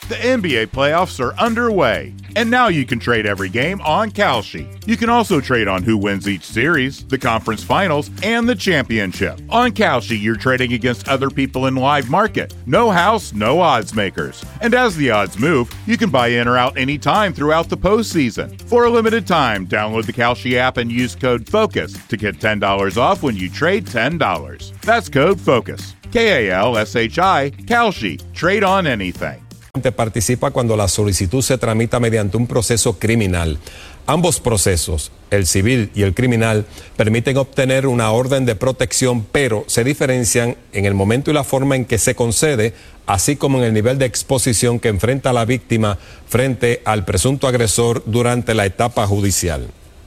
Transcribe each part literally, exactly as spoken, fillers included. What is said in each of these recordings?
The N B A playoffs are underway, and now you can trade every game on Kalshi. You can also trade on who wins each series, the conference finals, and the championship. On Kalshi, you're trading against other people in live market. No house, no odds makers. And as the odds move, you can buy in or out anytime throughout the postseason. For a limited time, download the Kalshi app and use code FOCUS to get ten dollars off when you trade ten dollars. That's code FOCUS. K A L S H I, Kalshi. Trade on anything. Participa cuando la solicitud se tramita mediante un proceso criminal. Ambos procesos, el civil y el criminal, permiten obtener una orden de protección, pero se diferencian en el momento y la forma en que se concede, así como en el nivel de exposición que enfrenta la víctima frente al presunto agresor durante la etapa judicial.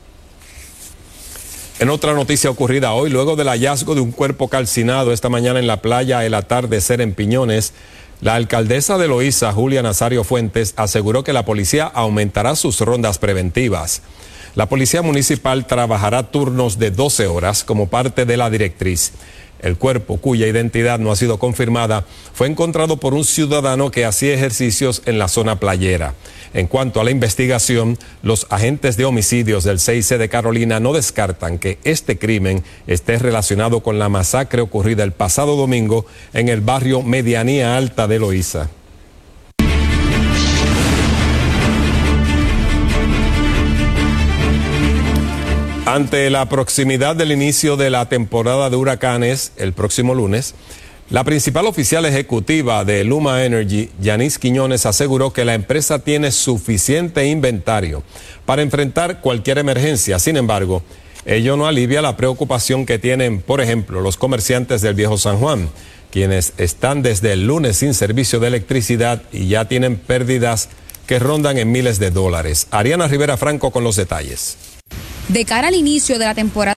En otra noticia ocurrida hoy, luego del hallazgo de un cuerpo calcinado esta mañana en la playa El Atardecer en Piñones, la alcaldesa de Loíza, Julia Nazario Fuentes, aseguró que la policía aumentará sus rondas preventivas. La policía municipal trabajará turnos de doce horas como parte de la directriz. El cuerpo, cuya identidad no ha sido confirmada, fue encontrado por un ciudadano que hacía ejercicios en la zona playera. En cuanto a la investigación, los agentes de homicidios del C I C de Carolina no descartan que este crimen esté relacionado con la masacre ocurrida el pasado domingo en el barrio Medianía Alta de Loíza. Ante la proximidad del inicio de la temporada de huracanes el próximo lunes, la principal oficial ejecutiva de Luma Energy, Yanis Quiñones, aseguró que la empresa tiene suficiente inventario para enfrentar cualquier emergencia. Sin embargo, ello no alivia la preocupación que tienen, por ejemplo, los comerciantes del Viejo San Juan, quienes están desde el lunes sin servicio de electricidad y ya tienen pérdidas que rondan en miles de dólares. Ariana Rivera Franco con los detalles. De cara al inicio de la temporada,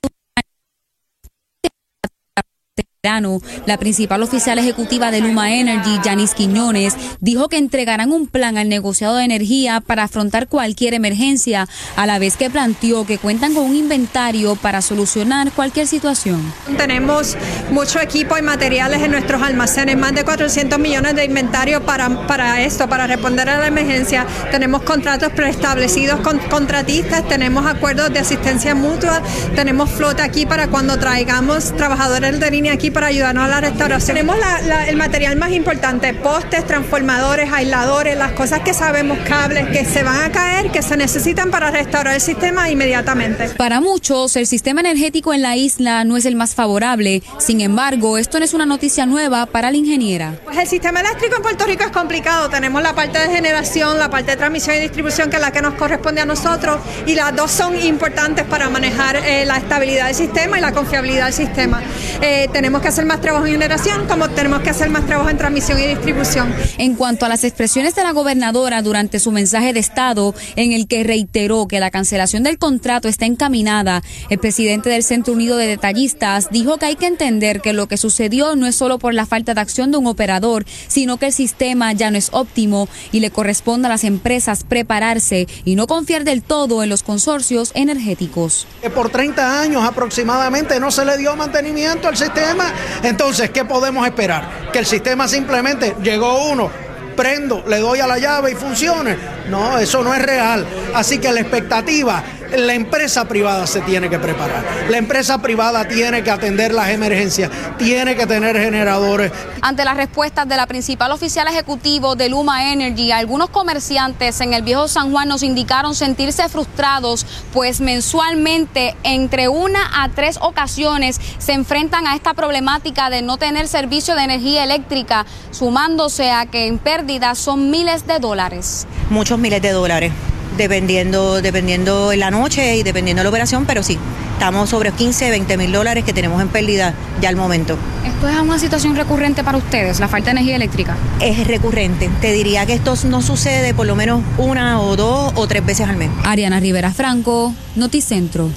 la principal oficial ejecutiva de Luma Energy, Yanis Quiñones, dijo que entregarán un plan al negociado de energía para afrontar cualquier emergencia, a la vez que planteó que cuentan con un inventario para solucionar cualquier situación. Tenemos mucho equipo y materiales en nuestros almacenes, más de cuatrocientos millones de inventario para, para esto, para responder a la emergencia. Tenemos contratos preestablecidos con contratistas, tenemos acuerdos de asistencia mutua, tenemos flota aquí para cuando traigamos trabajadores de línea aquí para ayudarnos a la restauración. Tenemos la, la, el material más importante, postes, transformadores, aisladores, las cosas que sabemos, cables que se van a caer, que se necesitan para restaurar el sistema inmediatamente. Para muchos, el sistema energético en la isla no es el más favorable. Sin embargo, esto no es una noticia nueva para la ingeniera. Pues el sistema eléctrico en Puerto Rico es complicado. Tenemos la parte de generación, la parte de transmisión y distribución, que es la que nos corresponde a nosotros, y las dos son importantes para manejar eh, la estabilidad del sistema y la confiabilidad del sistema. Eh, tenemos que hacer más trabajo en generación, como tenemos que hacer más trabajo en transmisión y distribución. En cuanto a las expresiones de la gobernadora durante su mensaje de Estado, en el que reiteró que la cancelación del contrato está encaminada, el presidente del Centro Unido de Detallistas dijo que hay que entender que lo que sucedió no es solo por la falta de acción de un operador, sino que el sistema ya no es óptimo y le corresponde a las empresas prepararse y no confiar del todo en los consorcios energéticos. Por treinta años aproximadamente no se le dio mantenimiento al sistema. Entonces, ¿qué podemos esperar? Que el sistema simplemente llegó uno, prendo, le doy a la llave y funcione. No, eso no es real. Así que la expectativa, la empresa privada se tiene que preparar. La empresa privada tiene que atender las emergencias, tiene que tener generadores. Ante las respuestas de la principal oficial ejecutivo de Luma Energy, algunos comerciantes en el Viejo San Juan nos indicaron sentirse frustrados, pues mensualmente entre una a tres ocasiones se enfrentan a esta problemática de no tener servicio de energía eléctrica, sumándose a que en pérdidas son miles de dólares. Muchos miles de dólares. Dependiendo, dependiendo en la noche y dependiendo de la operación, pero sí, estamos sobre quince, veinte mil dólares que tenemos en pérdida ya al momento. ¿Esto es una situación recurrente para ustedes, la falta de energía eléctrica? Es recurrente. Te diría que esto no sucede por lo menos una o dos o tres veces al mes. Ariana Rivera Franco, Noticentro.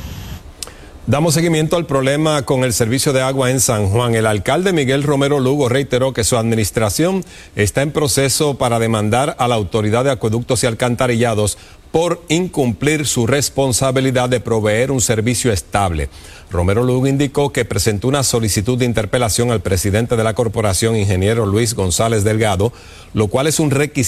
Damos seguimiento al problema con el servicio de agua en San Juan. El alcalde Miguel Romero Lugo reiteró que su administración está en proceso para demandar a la Autoridad de Acueductos y Alcantarillados por incumplir su responsabilidad de proveer un servicio estable. Romero Lugo indicó que presentó una solicitud de interpelación al presidente de la corporación, ingeniero Luis González Delgado, lo cual es un requisito